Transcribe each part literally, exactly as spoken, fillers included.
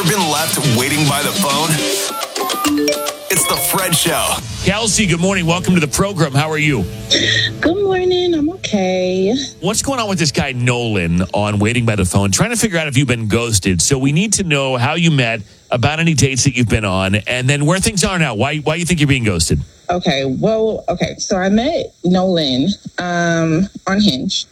Ever been left waiting by the phone? It's the Fred Show. Kelsey, good morning. Welcome to the program. How are you? Good morning. I'm okay. What's going on with this guy Nolan on Waiting by the Phone? Trying to figure out if you've been ghosted. So we need to know how you met, about any dates that you've been on, and then where things are now. Why why you think you're being ghosted? Okay. Well, okay. So I met Nolan um, on Hinge,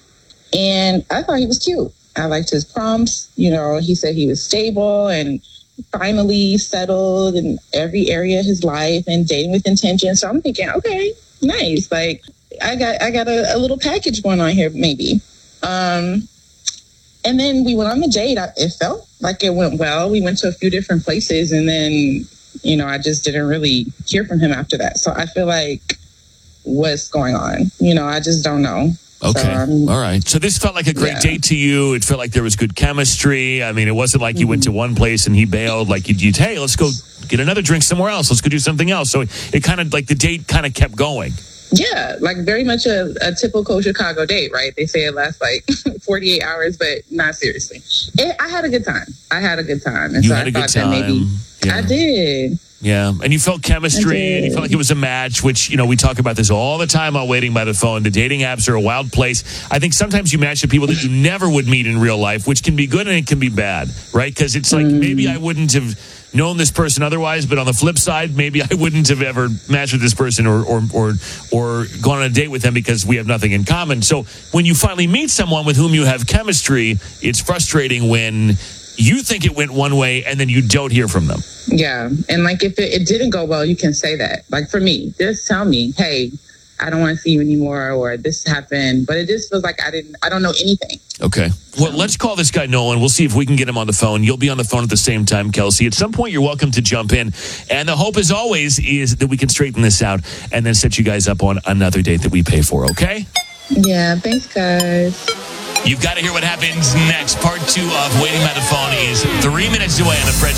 and I thought he was cute. I liked his prompts. You know, he said he was stable and finally settled in every area of his life and dating with intention. So I'm thinking, okay, nice. Like I got, I got a, a little package going on here, maybe. Um, and then we went on the date. I, it felt like it went well. We went to a few different places, and then, you know, I just didn't really hear from him after that. So I feel like what's going on? You know, I just don't know. Okay. So, um, all right. So this felt like a great yeah. date to you. It felt like there was good chemistry. I mean, it wasn't like you Mm-hmm. went to one place and he bailed. Like you'd, you'd, hey, let's go get another drink somewhere else. Let's go do something else. So it, it kind of like the date kind of kept going. Yeah, like very much a, a typical Chicago date, right? They say it lasts like forty-eight hours, but not seriously. It, I had a good time. I had a good time. And You so had I a good thought time. that maybe Yeah. I did. Yeah, and you felt chemistry, and you felt like it was a match, which, you know, we talk about this all the time on Waiting by the Phone. The dating apps are a wild place. I think sometimes you match with people that you never would meet in real life, which can be good and it can be bad, right? Because it's like, Mm. maybe I wouldn't have known this person otherwise, but on the flip side, maybe I wouldn't have ever matched with this person or or or, or gone on a date with them because we have nothing in common. So when you finally meet someone with whom you have chemistry, it's frustrating when you think it went one way and then you don't hear from them. Yeah. And like if it, it didn't go well, you can say that. Like for me, just tell me, hey, I don't want to see you anymore, or this happened. But it just feels like I didn't, I don't know anything. Okay. Well, let's call this guy Nolan. We'll see if we can get him on the phone. You'll be on the phone at the same time, Kelsey. At some point, you're welcome to jump in. And the hope, as always, is that we can straighten this out and then set you guys up on another date that we pay for, okay? Yeah. Thanks, guys. You've got to hear what happens next. Part two of Waiting by the Phone is three minutes away on the Fred